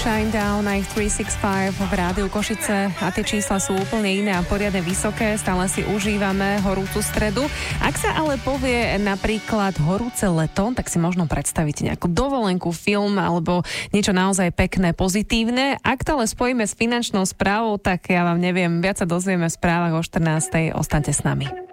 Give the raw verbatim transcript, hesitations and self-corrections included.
Shinedown na ich tristoošesťdesiatpäť v rádiu Košice a tie čísla sú úplne iné a poriadne vysoké, stále si užívame horúcu stredu. Ak sa ale povie napríklad horúce leto, tak si možno predstaviť nejakú dovolenku, film alebo niečo naozaj pekné, pozitívne. Ak to ale spojíme s finančnou správou, tak ja vám neviem, viac sa dozvieme v správach o štrnástej. Ostaňte s nami.